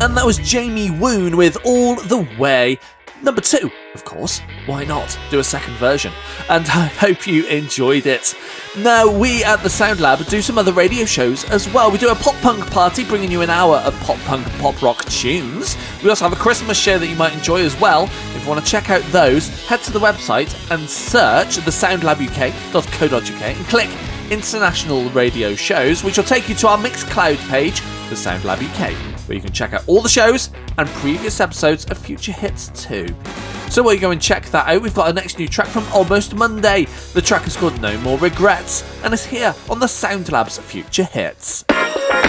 And that was Jamie Woon with All the Way. Number 2, of course. Why not do a second version? And I hope you enjoyed it. Now, we at the Sound Lab do some other radio shows as well. We do a pop punk party, bringing you an hour of pop punk and pop rock tunes. We also have a Christmas show that you might enjoy as well. If you want to check out those, head to the website and search thesoundlabuk.co.uk and click International Radio Shows, which will take you to our Mixcloud page, the Sound Lab UK, where you can check out all the shows and previous episodes of Future Hits too. So while you go and check that out, we've got our next new track from Almost Monday. The track is called No More Regrets, and it's here on the Sound Lab's Future Hits.